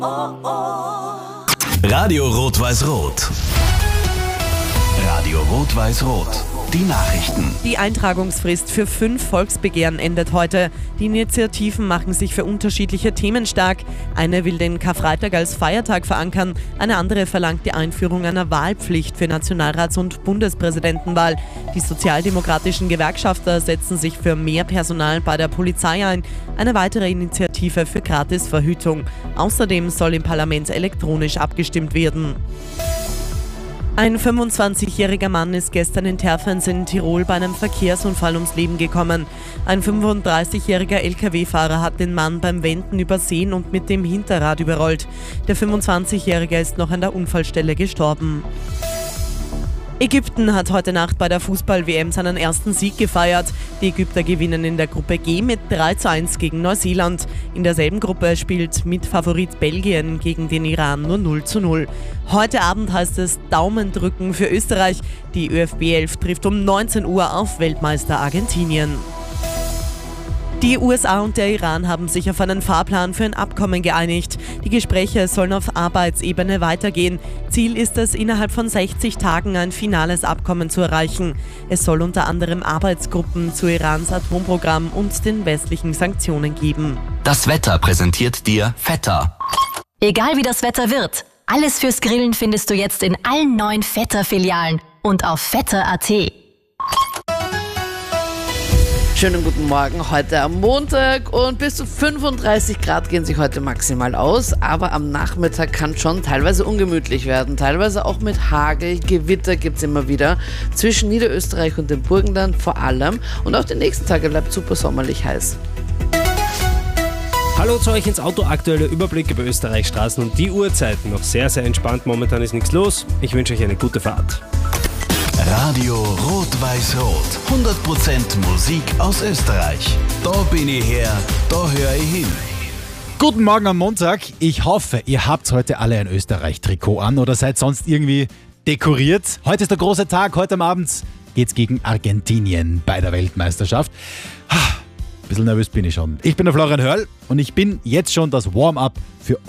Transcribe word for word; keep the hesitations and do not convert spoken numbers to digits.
Radio Rot-Weiß-Rot. Radio Rot-Weiß-Rot. Die Nachrichten. Die Eintragungsfrist für fünf Volksbegehren endet heute. Die Initiativen machen sich für unterschiedliche Themen stark. Eine will den Karfreitag als Feiertag verankern, eine andere verlangt die Einführung einer Wahlpflicht für Nationalrats- und Bundespräsidentenwahl. Die sozialdemokratischen Gewerkschafter setzen sich für mehr Personal bei der Polizei ein. Eine weitere Initiative für Gratisverhütung. Außerdem soll im Parlament elektronisch abgestimmt werden. Ein fünfundzwanzigjähriger Mann ist gestern in Terfens in Tirol bei einem Verkehrsunfall ums Leben gekommen. Ein fünfunddreißigjähriger L K W-Fahrer hat den Mann beim Wenden übersehen und mit dem Hinterrad überrollt. Der fünfundzwanzigjährige ist noch an der Unfallstelle gestorben. Ägypten hat heute Nacht bei der Fußball-W M seinen ersten Sieg gefeiert. Die Ägypter gewinnen in der Gruppe G mit drei zu eins gegen Neuseeland. In derselben Gruppe spielt Mitfavorit Belgien gegen den Iran nur null zu null. Heute Abend heißt es Daumen drücken für Österreich. Die Ö F B elf trifft um neunzehn Uhr auf Weltmeister Argentinien. Die U S A und der Iran haben sich auf einen Fahrplan für ein Abkommen geeinigt. Die Gespräche sollen auf Arbeitsebene weitergehen. Ziel ist es, innerhalb von sechzig Tagen ein finales Abkommen zu erreichen. Es soll unter anderem Arbeitsgruppen zu Irans Atomprogramm und den westlichen Sanktionen geben. Das Wetter präsentiert dir Vetter. Egal wie das Wetter wird, alles fürs Grillen findest du jetzt in allen neuen Vetter-Filialen und auf vetter punkt a t. Schönen guten Morgen, heute am Montag und bis zu fünfunddreißig Grad gehen sich heute maximal aus, aber am Nachmittag kann schon teilweise ungemütlich werden, teilweise auch mit Hagel, Gewitter gibt es immer wieder zwischen Niederösterreich und dem Burgenland vor allem und auch die nächsten Tage bleibt super sommerlich heiß. Hallo zu euch ins Auto, aktuelle Überblicke über Österreichs Straßen und die Uhrzeiten. Noch sehr, sehr entspannt, momentan ist nichts los. Ich wünsche euch eine gute Fahrt. Radio Rot-Weiß-Rot. hundert Prozent Musik aus Österreich. Da bin ich her, da höre ich hin. Guten Morgen am Montag. Ich hoffe, ihr habt heute alle ein Österreich-Trikot an oder seid sonst irgendwie dekoriert. Heute ist der große Tag. Heute am Abend geht's gegen Argentinien bei der Weltmeisterschaft. Ein bisschen nervös bin ich schon. Ich bin der Florian Hörl und ich bin jetzt schon das Warm-up für